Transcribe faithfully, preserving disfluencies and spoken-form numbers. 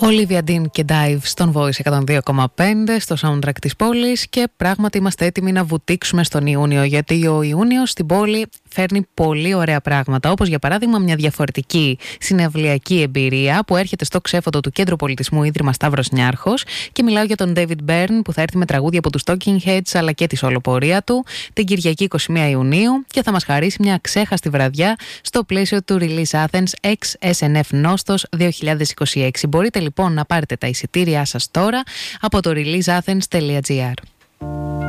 Olivia Dean και Dive στον Voice εκατόν δύο κόμμα πέντε στο soundtrack της πόλης, και πράγματι είμαστε έτοιμοι να βουτήξουμε στον Ιούνιο, γιατί ο Ιούνιος στην πόλη φέρνει πολύ ωραία πράγματα, όπως για παράδειγμα μια διαφορετική συναυλιακή εμπειρία που έρχεται στο ξέφωτο του Κέντρου Πολιτισμού Ίδρυμα Σταύρος Νιάρχος, και μιλάω για τον David Byrne που θα έρθει με τραγούδια από τους Talking Heads αλλά και τη σολοπορία του την Κυριακή είκοσι μία Ιουνίου, και θα μας χαρίσει μια ξέχαστη βραδιά στο πλαίσιο του Release Athens X S N F Nostos δύο χιλιάδες είκοσι έξι. Μπορείτε λοιπόν να πάρετε τα εισιτήριά σας τώρα από το release athens τελεία gr.